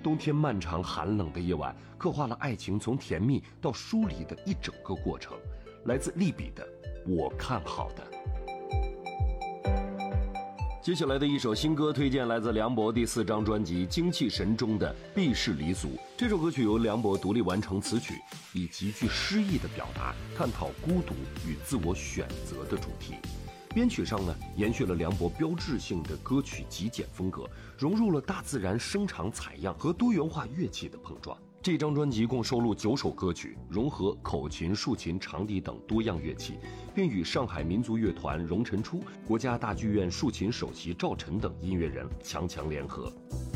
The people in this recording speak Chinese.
冬天漫长寒冷的夜晚，刻画了爱情从甜蜜到疏离的一整个过程。来自利比的我看好的。接下来的一首新歌推荐来自梁博第4张专辑《精气神》中的《避世离俗》。这首歌曲由梁博独立完成词曲，以极具诗意的表达探讨孤独与自我选择的主题。编曲上呢，延续了梁博标志性的歌曲极简风格，融入了大自然声场采样和多元化乐器的碰撞。这张专辑共收录9首歌曲，融合口琴、竖琴、长笛等多样乐器，并与上海民族乐团荣辰初、国家大剧院竖琴首席赵晨等音乐人强强联合。